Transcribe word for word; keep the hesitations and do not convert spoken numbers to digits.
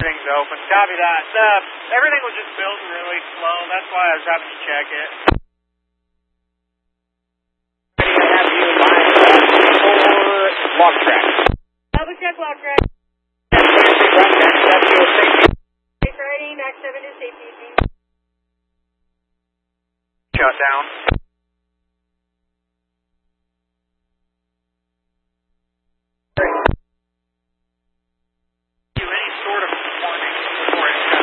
Everything's open. Copy that. Uh, everything was just building really slow. That's why I was having to check it. I have you in mind for log track. Double check log track. Safe riding, Max seven to safety. Shut down.